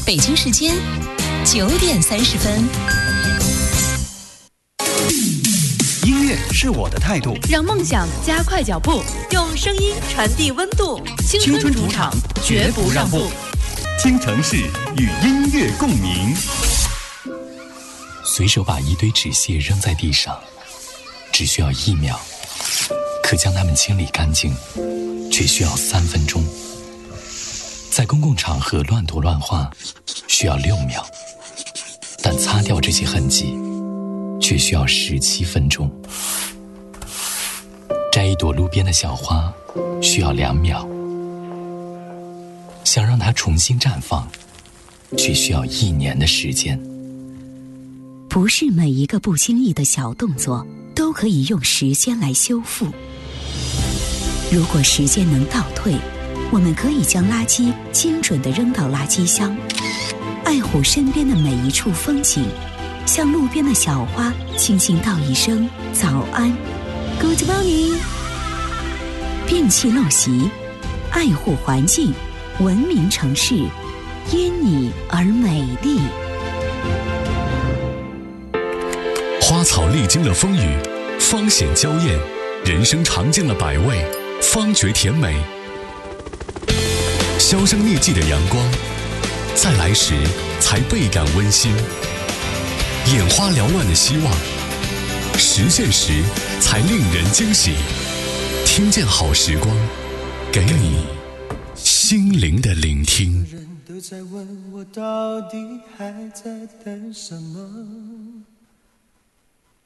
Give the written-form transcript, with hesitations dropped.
北京时间9:30。 音乐是我的态度， 让梦想加快脚步，用声音传递温度。青春主场，绝不让步。 京城市与音乐共鸣。 随手把一堆纸屑扔在地上，只需要1秒，可将它们清理干净，却需要3分钟。在公共场合乱涂乱画，需要6秒，但擦掉这些痕迹，却需要17分钟。摘一朵路边的小花，需要2秒，想让它重新绽放，却需要1年的时间。 不是每一个不经意的小动作都可以用时间来修复。如果时间能倒退，我们可以将垃圾精准地扔到垃圾箱，爱护身边的每一处风景，向路边的小花轻轻道一声早安 Good morning。 摒弃陋习，爱护环境，文明城市因你而美丽。 花草历经了风雨，方显娇艳；人生尝尽了百味，方觉甜美。销声匿迹的阳光，在来时才倍感温馨；眼花缭乱的希望，实现时才令人惊喜。听见好时光，给你心灵的聆听。 人都在问我到底还在等什么。